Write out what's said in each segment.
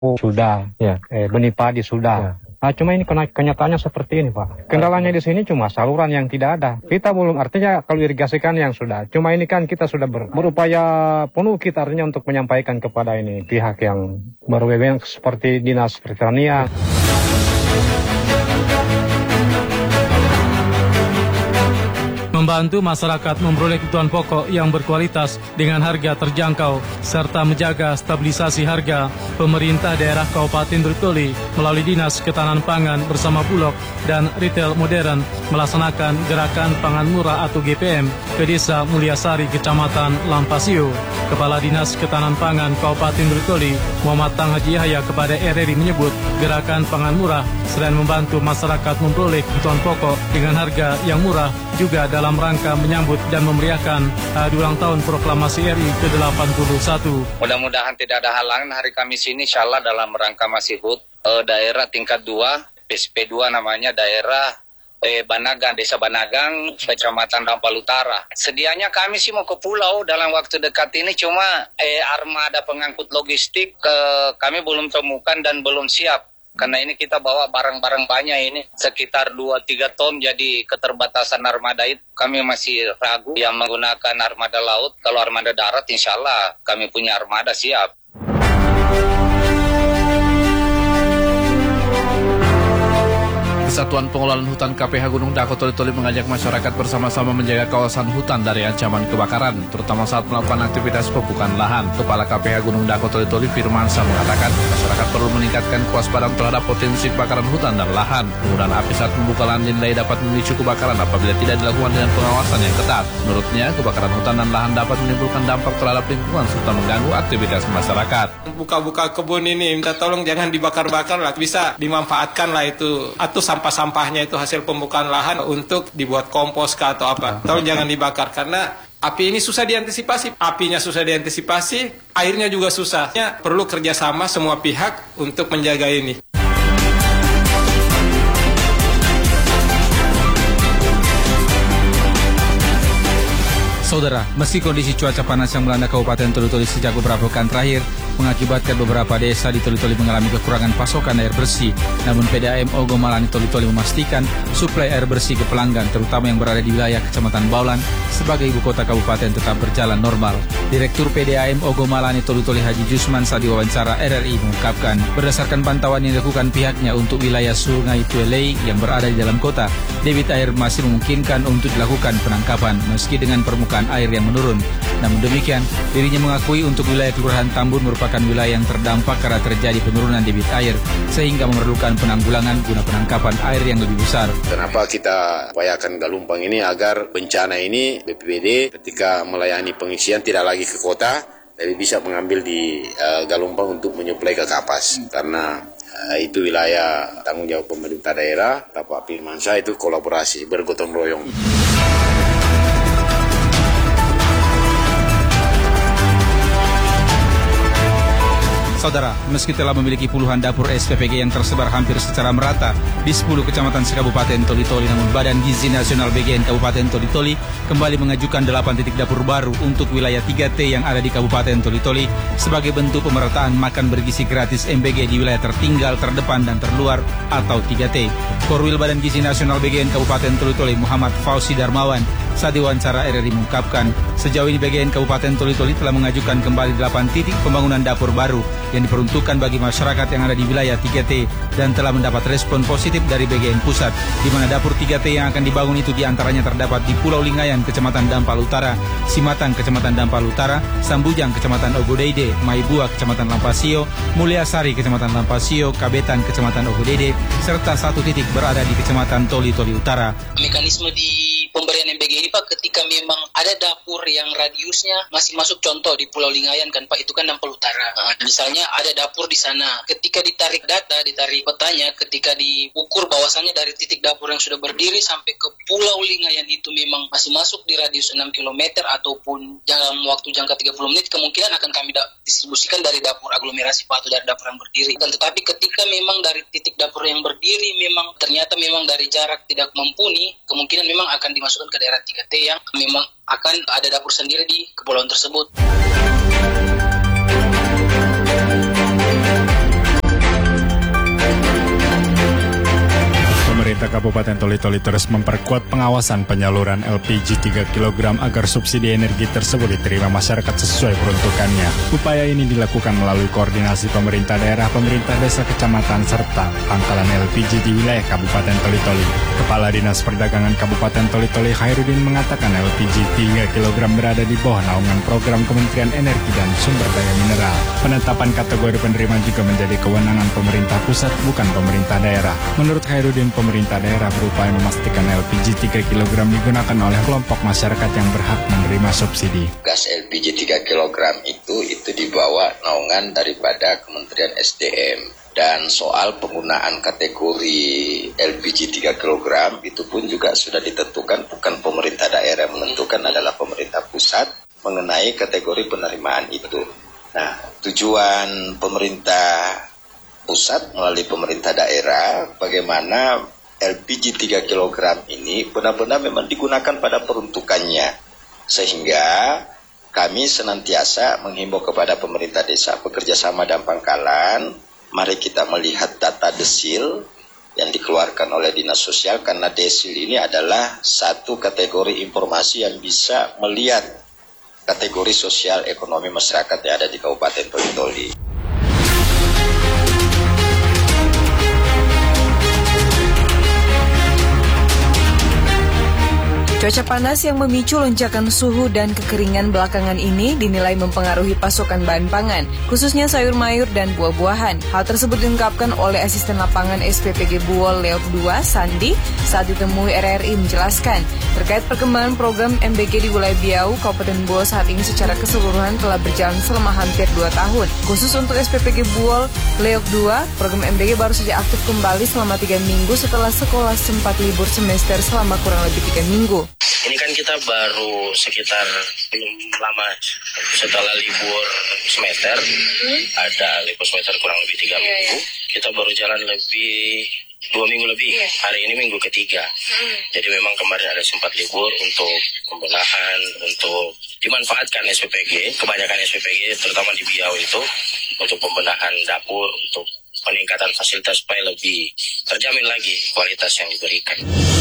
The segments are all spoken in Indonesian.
sudah, benih padi sudah. Ya. Nah, cuma ini kenyataannya seperti ini, Pak. Kendalanya di sini cuma saluran yang tidak ada. Kita belum, artinya kalau irigasikan yang sudah. Cuma ini kan kita sudah berupaya penuh kita artinya untuk menyampaikan kepada ini pihak yang berwenang seperti Dinas Pertanian. Membantu masyarakat memperoleh kebutuhan pokok yang berkualitas dengan harga terjangkau serta menjaga stabilisasi harga, pemerintah daerah Kabupaten Toli melalui Dinas Ketahanan Pangan bersama Bulog dan Retail Modern melaksanakan gerakan pangan murah atau GPM ke Desa Mulyasari, Kecamatan Lampasio. Kepala Dinas Ketahanan Pangan Kabupaten Toli, Muhammad Tang Haji Yahya kepada RRI menyebut gerakan pangan murah selain membantu masyarakat memperoleh kebutuhan pokok dengan harga yang murah, juga dalam rangka menyambut dan memeriahkan ulang tahun proklamasi RI ke-81. Mudah-mudahan tidak ada halangan hari Kamis ini, insya Allah dalam rangka masih HUT daerah tingkat 2, PSP2 namanya, daerah Banagang, Desa Banagang, Kecamatan Dampal Utara. Sedianya kami sih mau ke pulau dalam waktu dekat ini, cuma armada pengangkut logistik kami belum temukan dan belum siap. Karena ini kita bawa barang-barang banyak ini, sekitar 2-3 ton, jadi keterbatasan armada itu kami masih ragu yang menggunakan armada laut. Kalau armada darat insya Allah kami punya armada siap. Kesatuan Pengelolaan Hutan KPH Gunung Dako Toli mengajak masyarakat bersama-sama menjaga kawasan hutan dari ancaman kebakaran, terutama saat melakukan aktivitas pemupukan lahan. Kepala KPH Gunung Dako Toli Firmansyah mengatakan masyarakat perlu meningkatkan kewaspadaan terhadap potensi kebakaran hutan dan lahan. Penggunaan api saat membuka lahan dinilai dapat memicu kebakaran apabila tidak dilakukan dengan pengawasan yang ketat. Menurutnya, kebakaran hutan dan lahan dapat menimbulkan dampak terhadap lingkungan serta mengganggu aktivitas masyarakat. Buka-buka kebun ini minta tolong jangan dibakar-bakar lah, bisa dimanfaatkan lah itu, atau sampah-sampahnya itu hasil pembukaan lahan untuk dibuat kompos kah atau apa. Tolong jangan dibakar karena api ini susah diantisipasi. Apinya susah diantisipasi, airnya juga susah. Perlu kerjasama semua pihak untuk menjaga ini. Saudara, meski kondisi cuaca panas yang melanda Kabupaten Toli sejak beberapa pekan terakhir mengakibatkan beberapa desa di Toli mengalami kekurangan pasokan air bersih, namun PDAM Ogo Malani Toli memastikan suplai air bersih ke pelanggan, terutama yang berada di wilayah Kecamatan Baulan sebagai ibu kota kabupaten tetap berjalan normal. Direktur PDAM Ogo Malani Toli Haji Jusman saat diwawancara RRI mengungkapkan, berdasarkan pantauan yang dilakukan pihaknya untuk wilayah Sungai Tuelei yang berada di dalam kota, debit air masih memungkinkan untuk dilakukan penangkapan meski dengan permukaan air yang menurun. Namun demikian, dirinya mengakui untuk wilayah Kelurahan Tambun merupakan wilayah yang terdampak karena terjadi penurunan debit air, sehingga memerlukan penanggulangan guna penangkapan air yang lebih besar. Kenapa kita upayakan Galumpang ini agar bencana ini BPBD ketika melayani pengisian tidak lagi ke kota, tapi bisa mengambil di Galumpang untuk menyuplai ke Kapas. Karena itu wilayah tanggung jawab pemerintah daerah, Bapak Firmansyah itu kolaborasi bergotong royong. Saudara, meski telah memiliki puluhan dapur SPPG yang tersebar hampir secara merata di 10 kecamatan se-Kabupaten Toli, namun Badan Gizi Nasional BGN Kabupaten Toli kembali mengajukan 8 titik dapur baru untuk wilayah 3T yang ada di Kabupaten Toli sebagai bentuk pemerataan makan bergizi gratis MBG di wilayah tertinggal, terdepan, dan terluar atau 3T. Korwil Badan Gizi Nasional BGN Kabupaten Toli Muhammad Fauzi Darmawan saat diwawancara RRI mengungkapkan, sejauh ini BGN Kabupaten Toli telah mengajukan kembali 8 titik pembangunan dapur baru yang diperuntukkan bagi masyarakat yang ada di wilayah 3T dan telah mendapat respon positif dari BGN Pusat, di mana dapur 3T yang akan dibangun itu diantaranya terdapat di Pulau Lingayan, Kecamatan Dampal Utara, Simatang, Kecamatan Dampal Utara, Sambujang, Kecamatan Ogodede, Maibua, Kecamatan Lampasio, Mulyasari, Kecamatan Lampasio, Kabetan, Kecamatan Ogodede, serta 1 titik berada di Kecamatan Toli Utara. Mekanisme di pemberian MBG ini Pak, ketika memang ada dapur yang radiusnya masih masuk, contoh di Pulau Lingayan kan Pak, itu kan Dampal Utara. Misalnya ada dapur di sana, ketika ditarik data, ditarik petanya, ketika diukur bahwasannya dari titik dapur yang sudah berdiri sampai ke Pulau Lingayan itu memang masih masuk di radius 6 km ataupun dalam waktu jangka 30 menit, kemungkinan akan kami distribusikan dari dapur aglomerasi Pak, atau dari dapur yang berdiri. Dan tetapi ketika memang dari titik dapur yang berdiri memang ternyata memang dari jarak tidak mumpuni, kemungkinan memang akan dimasukkan ke daerah 3T yang memang akan ada dapur sendiri di kepulauan tersebut. Pemerintah Kabupaten Toli-Toli terus memperkuat pengawasan penyaluran LPG 3 kg agar subsidi energi tersebut diterima masyarakat sesuai peruntukannya. Upaya ini dilakukan melalui koordinasi pemerintah daerah, pemerintah desa, kecamatan, serta pangkalan LPG di wilayah Kabupaten Toli-Toli. Kepala Dinas Perdagangan Kabupaten Toli-Toli Khairuddin mengatakan LPG 3 kg berada di bawah naungan program Kementerian Energi dan Sumber Daya Mineral. Penetapan kategori penerima juga menjadi kewenangan pemerintah pusat, bukan pemerintah daerah. Menurut Khairuddin, pemerintah daerah berupaya memastikan LPG 3 kg digunakan oleh kelompok masyarakat yang berhak menerima subsidi. Gas LPG 3 kg itu di bawah naungan daripada Kementerian SDM. Dan soal penggunaan kategori LPG 3 kg itu pun juga sudah ditentukan, bukan pemerintah daerah menentukan, adalah pemerintah pusat mengenai kategori penerimaan itu. Nah, tujuan pemerintah pusat melalui pemerintah daerah bagaimana LPG 3 kg ini benar-benar memang digunakan pada peruntukannya, sehingga kami senantiasa menghimbau kepada pemerintah desa bekerja sama dan pangkalan. Mari kita melihat data desil yang dikeluarkan oleh Dinas Sosial, karena desil ini adalah satu kategori informasi yang bisa melihat kategori sosial ekonomi masyarakat yang ada di Kabupaten Toli-Toli. Cuaca panas yang memicu lonjakan suhu dan kekeringan belakangan ini dinilai mempengaruhi pasokan bahan pangan, khususnya sayur mayur dan buah-buahan. Hal tersebut diungkapkan oleh Asisten Lapangan SPPG Buol Leop 2, Sandi, saat ditemui RRI menjelaskan, terkait perkembangan program MBG di wilayah Biau, Kabupaten Buol saat ini secara keseluruhan telah berjalan selama hampir 2 tahun. Khusus untuk SPPG Buol Leop 2, program MBG baru saja aktif kembali selama 3 minggu setelah sekolah sempat libur semester selama kurang lebih 3 minggu. Ini kan kita baru sekitar belum lama setelah libur semester, ada libur semester kurang lebih 3 minggu, kita baru jalan lebih 2 minggu lebih, hari ini minggu ketiga. Jadi memang kemarin ada sempat libur untuk pembenahan, untuk dimanfaatkan SPPG, kebanyakan SPPG terutama di Biau itu, untuk pembenahan dapur, untuk peningkatan fasilitas supaya lebih terjamin lagi kualitas yang diberikan.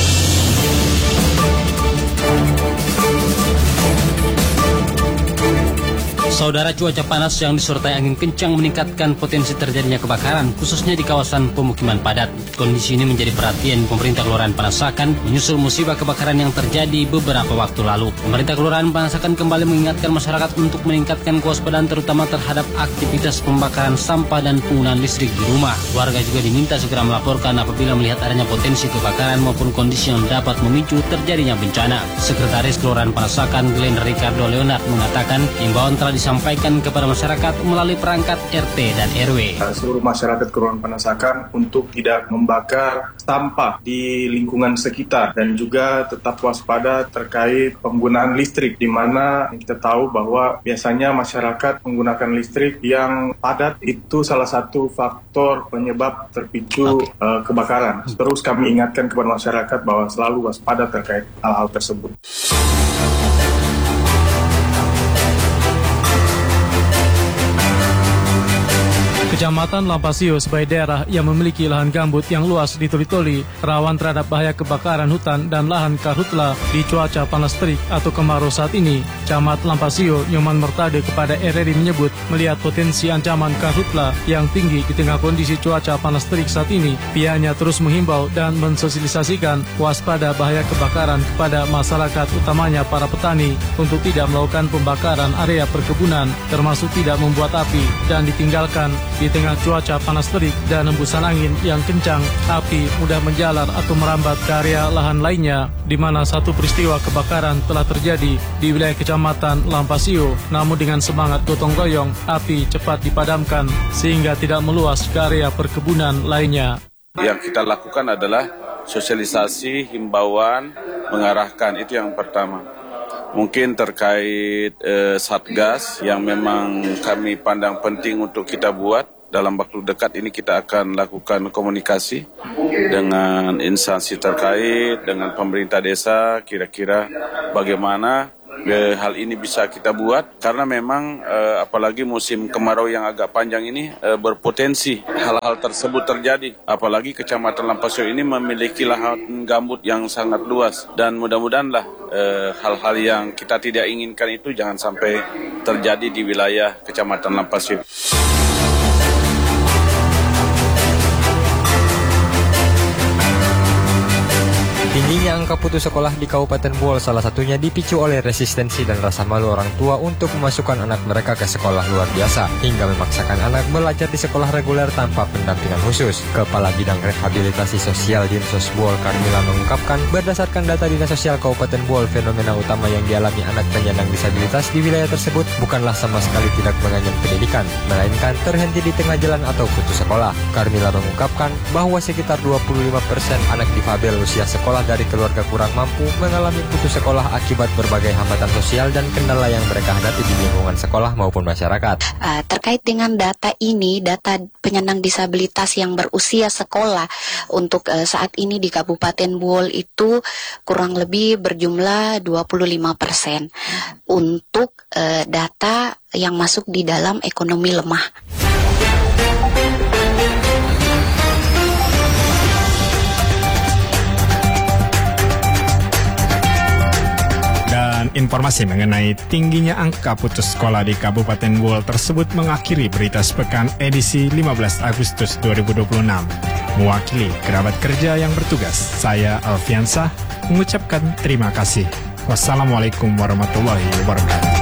Saudara, cuaca panas yang disertai angin kencang meningkatkan potensi terjadinya kebakaran, khususnya di kawasan pemukiman padat. Kondisi ini menjadi perhatian pemerintah Kelurahan Panasakan menyusul musibah kebakaran yang terjadi beberapa waktu lalu. Pemerintah Kelurahan Panasakan kembali mengingatkan masyarakat untuk meningkatkan kewaspadaan terutama terhadap aktivitas pembakaran sampah dan penggunaan listrik di rumah. Warga juga diminta segera melaporkan apabila melihat adanya potensi kebakaran maupun kondisi yang dapat memicu terjadinya bencana. Sekretaris Kelurahan Panasakan Glenn Ricardo Leonard mengatakan imbauan telah disampaikan kepada masyarakat melalui perangkat RT dan RW. Seluruh masyarakat Kelurahan Panasakan untuk tidak membakar sampah di lingkungan sekitar dan juga tetap waspada terkait penggunaan listrik, di mana kita tahu bahwa biasanya masyarakat menggunakan listrik yang padat itu salah satu faktor penyebab terpicu kebakaran. Terus kami ingatkan kepada masyarakat bahwa selalu waspada terkait hal-hal tersebut. Kecamatan Lampasio sebagai daerah yang memiliki lahan gambut yang luas di Toli-Toli rawan terhadap bahaya kebakaran hutan dan lahan karhutla di cuaca panas terik atau kemarau saat ini. Camat Lampasio Nyoman Mertade kepada RRI menyebut melihat potensi ancaman karhutla yang tinggi di tengah kondisi cuaca panas terik saat ini, pihaknya terus menghimbau dan mensosialisasikan waspada bahaya kebakaran kepada masyarakat, utamanya para petani, untuk tidak melakukan pembakaran area perkebunan, termasuk tidak membuat api dan ditinggalkan di tengah cuaca panas terik dan hembusan angin yang kencang. Api mudah menjalar atau merambat ke area lahan lainnya, di mana satu peristiwa kebakaran telah terjadi di wilayah Kecamatan Lampasio. Namun dengan semangat gotong royong, api cepat dipadamkan sehingga tidak meluas ke area perkebunan lainnya. Yang kita lakukan adalah sosialisasi, himbauan, mengarahkan, itu yang pertama. Mungkin terkait Satgas yang memang kami pandang penting untuk kita buat. Dalam waktu dekat ini kita akan lakukan komunikasi dengan instansi terkait, dengan pemerintah desa, kira-kira bagaimana hal ini bisa kita buat, karena memang apalagi musim kemarau yang agak panjang ini berpotensi hal-hal tersebut terjadi. Apalagi Kecamatan Lampasio ini memiliki lahan gambut yang sangat luas, dan mudah-mudahanlah hal-hal yang kita tidak inginkan itu jangan sampai terjadi di wilayah Kecamatan Lampasio. Tingginya angka putus sekolah di Kabupaten Bool salah satunya dipicu oleh resistensi dan rasa malu orang tua untuk memasukkan anak mereka ke sekolah luar biasa, hingga memaksakan anak belajar di sekolah reguler tanpa pendampingan khusus. Kepala Bidang Rehabilitasi Sosial Dinsos Bool, Carmila, mengungkapkan berdasarkan data Dinas Sosial Kabupaten Bool, fenomena utama yang dialami anak penyandang disabilitas di wilayah tersebut bukanlah sama sekali tidak mengenyam pendidikan, melainkan terhenti di tengah jalan atau putus sekolah. Carmila mengungkapkan bahwa sekitar 25% anak difabel usia sekolah dari keluarga kurang mampu mengalami putus sekolah akibat berbagai hambatan sosial dan kendala yang mereka hadapi di lingkungan sekolah maupun masyarakat. Terkait dengan data ini, data penyandang disabilitas yang berusia sekolah untuk saat ini di Kabupaten Bool itu kurang lebih berjumlah 25% untuk data yang masuk di dalam ekonomi lemah. Informasi mengenai tingginya angka putus sekolah di Kabupaten Bool tersebut mengakhiri berita sepekan edisi 15 Agustus 2026. Mewakili kerabat kerja yang bertugas, saya Alfiansah mengucapkan terima kasih. Wassalamualaikum warahmatullahi wabarakatuh.